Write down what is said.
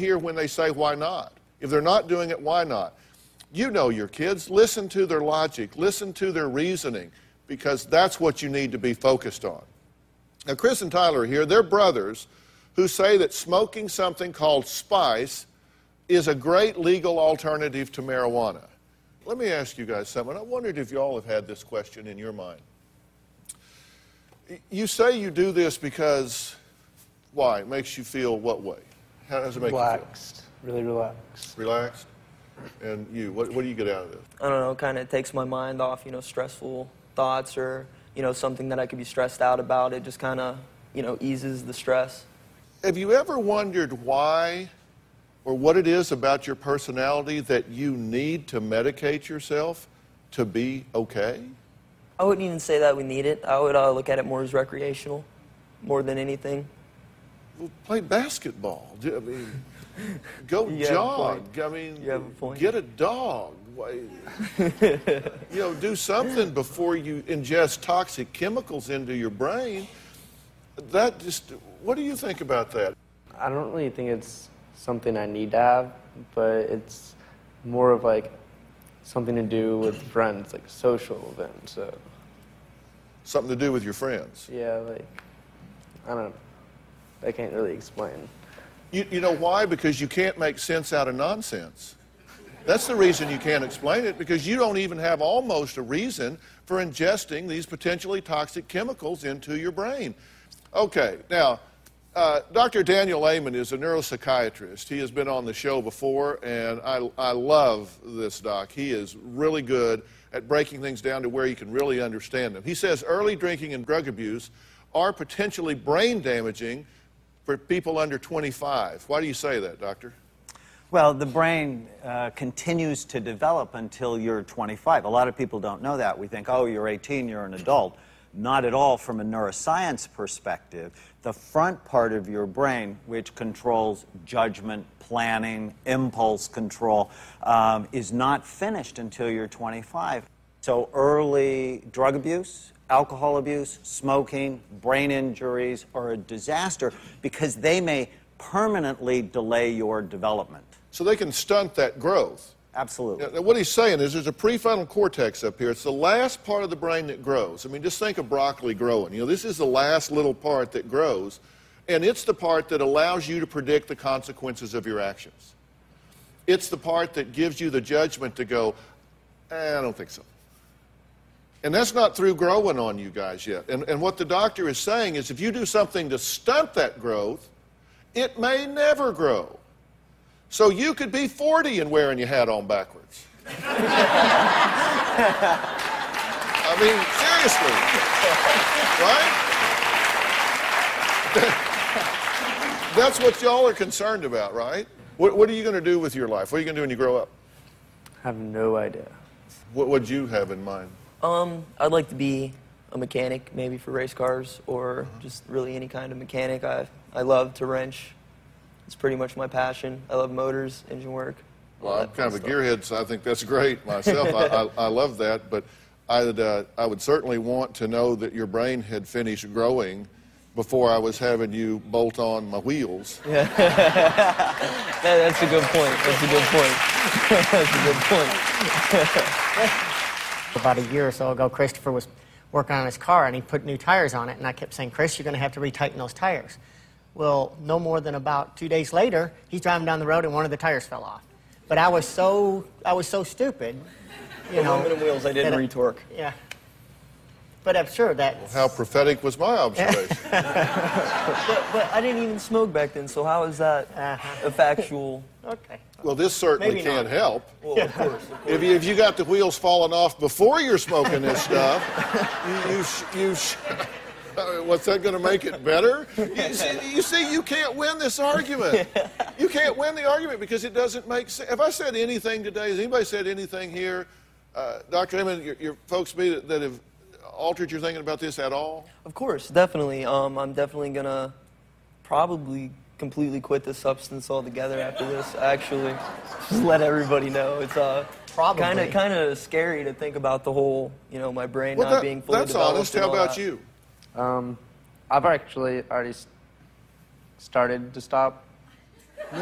hear when they say, why not? If they're not doing it, why not? You know your kids. Listen to their logic. Listen to their reasoning, because that's what you need to be focused on. Now, Chris and Tyler are here. They're brothers who say that smoking something called spice is a great legal alternative to marijuana. Let me ask you guys something. I wondered if you all have had this question in your mind. You say you do this because, why? It makes you feel what way? How does it make relaxed. you feel? Really relaxed. Relaxed? And you, what do you get out of this? I don't know, kind of takes my mind off, stressful thoughts or, something that I could be stressed out about. It just kind of, eases the stress. Have you ever wondered why or what it is about your personality that you need to medicate yourself to be okay? I wouldn't even say that we need it. I would look at it more as recreational, more than anything. Well, play basketball. I mean, go jog. I mean, get a dog. Do something before you ingest toxic chemicals into your brain. What do you think about that? I don't really think it's something I need to have, but it's more of like something to do with friends, like a social event. So something to do with your friends? Yeah, I can't really explain. You know why? Because you can't make sense out of nonsense. That's the reason you can't explain it, because you don't even have almost a reason for ingesting these potentially toxic chemicals into your brain. Okay, now, Dr. Daniel Amen is a neuropsychiatrist. He has been on the show before, and I love this doc. He is really good at breaking things down to where you can really understand them. He says early drinking and drug abuse are potentially brain damaging for people under 25. Why do you say that, doctor? Well, the brain continues to develop until you're 25. A lot of people don't know that. We think, oh, you're 18, you're an adult. Not at all from a neuroscience perspective. The front part of your brain, which controls judgment, planning, impulse control, is not finished until you're 25. So early drug abuse, alcohol abuse, smoking, brain injuries are a disaster because they may permanently delay your development. So they can stunt that growth. Absolutely. Now, what he's saying is there's a prefrontal cortex up here. It's the last part of the brain that grows. I mean, just think of broccoli growing. This is the last little part that grows, and it's the part that allows you to predict the consequences of your actions. It's the part that gives you the judgment to go, I don't think so. And that's not through growing on you guys yet. And what the doctor is saying is if you do something to stunt that growth, it may never grow. So you could be 40 and wearing your hat on backwards. I mean, seriously. Right? That's what y'all are concerned about, right? What are you going to do with your life? What are you going to do when you grow up? I have no idea. What would you have in mind? I'd like to be a mechanic, maybe for race cars, or just really any kind of mechanic. I love to wrench. It's pretty much my passion. I love motors, engine work. Well, I'm kind of a gearhead, so I think that's great myself. I love that, but I would certainly want to know that your brain had finished growing before I was having you bolt on my wheels. Yeah. That's a good point. That's a good point. That's a good point. About a year or so ago, Christopher was working on his car, and he put new tires on it, and I kept saying, Chris, you're going to have to retighten those tires. Well, no more than about 2 days later, he's driving down the road and one of the tires fell off. But I was so stupid, Aluminum wheels, I didn't retorque. Yeah. But I'm sure that. Well, how prophetic was my observation? but I didn't even smoke back then, so how is that a factual? Okay. Well, this certainly can't help. Well, of course. If you got the wheels falling off before you're smoking this stuff, what's that going to make it better? You see, you can't win this argument. You can't win the argument because it doesn't make sense. Have I said anything today? Has anybody said anything here, Dr. Amen, your folks that have altered your thinking about this at all? Of course, definitely. I'm definitely going to probably completely quit the substance altogether after this, actually. Just let everybody know. It's kind of scary to think about the whole, my brain not being fully developed. That's honest. How about you? I've actually already started to stop